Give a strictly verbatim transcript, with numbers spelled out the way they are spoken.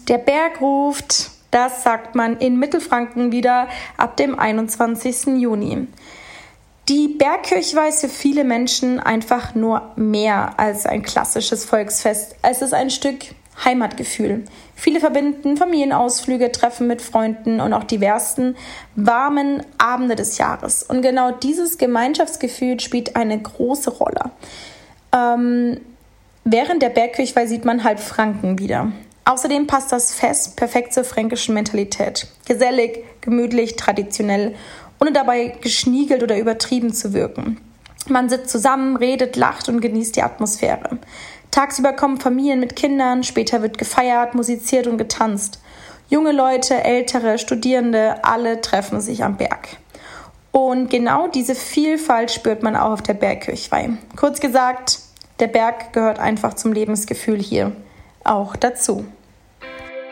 Der Berg ruft, das sagt man in Mittelfranken wieder ab dem einundzwanzigsten Juni. Die Bergkirchweih ist für viele Menschen einfach nur mehr als ein klassisches Volksfest. Es ist ein Stück Heimatgefühl. Viele verbinden Familienausflüge, Treffen mit Freunden und auch diversen warmen Abende des Jahres. Und genau dieses Gemeinschaftsgefühl spielt eine große Rolle. Ähm, während der Bergkirchweih sieht man halb Franken wieder. Außerdem passt das Fest perfekt zur fränkischen Mentalität. Gesellig, gemütlich, traditionell, ohne dabei geschniegelt oder übertrieben zu wirken. Man sitzt zusammen, redet, lacht und genießt die Atmosphäre. Tagsüber kommen Familien mit Kindern, später wird gefeiert, musiziert und getanzt. Junge Leute, Ältere, Studierende, alle treffen sich am Berg. Und genau diese Vielfalt spürt man auch auf der Bergkirchweih. Kurz gesagt, der Berg gehört einfach zum Lebensgefühl hier auch dazu.